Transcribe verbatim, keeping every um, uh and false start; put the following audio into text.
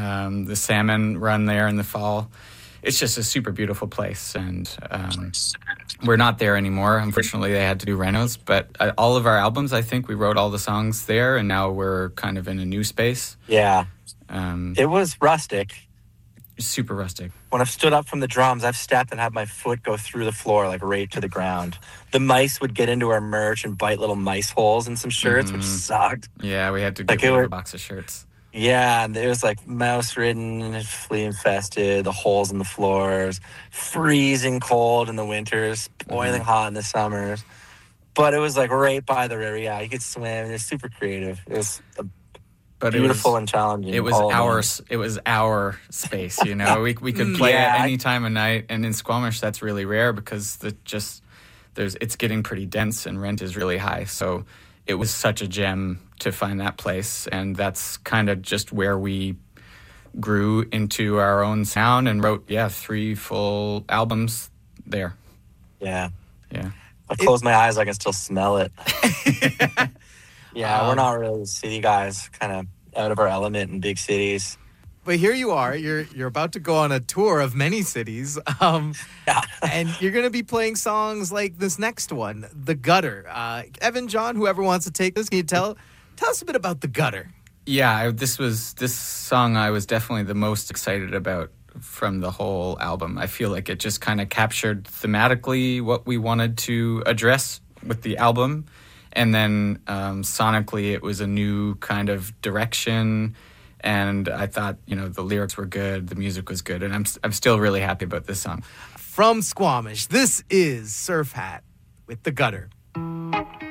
um, the salmon run there in the fall. It's just a super beautiful place, and um, we're not there anymore. Unfortunately, they had to do renos, but uh, all of our albums, I think we wrote all the songs there, and now we're kind of in a new space. Yeah. Um, it was rustic. Super rustic. When I've stood up from the drums, I've stepped and had my foot go through the floor, like right to the ground. The mice would get into our merch and bite little mice holes in some shirts, mm-hmm. which sucked. Yeah, we had to get like rid of a box of shirts. Yeah, and it was like mouse-ridden and flea-infested, the holes in the floors, freezing cold in the winters, boiling mm-hmm. hot in the summers. But it was like right by the river. Yeah, you could swim. It was super creative. It was a But beautiful it was, and challenging. It was our it was our space, you know. we we could play yeah. at any time of night, and in Squamish that's really rare because the just there's it's getting pretty dense and rent is really high. So it was such a gem to find that place, and that's kind of just where we grew into our own sound and wrote yeah three full albums there. Yeah, yeah. I close it, my eyes, I can still smell it. Yeah, um, we're not really city guys, kind of out of our element in big cities. But here you are. You're you're about to go on a tour of many cities, um, yeah. and you're going to be playing songs like this next one, "The Gutter." Uh, Evan, John, whoever wants to take this, can you tell tell us a bit about "The Gutter"? Yeah, I, this was this song I was definitely the most excited about from the whole album. I feel like it just kind of captured thematically what we wanted to address with the album. And then um, sonically, it was a new kind of direction. And I thought, you know, the lyrics were good, the music was good. And I'm I'm still really happy about this song. From Squamish, this is Surf Hat with "The Gutter."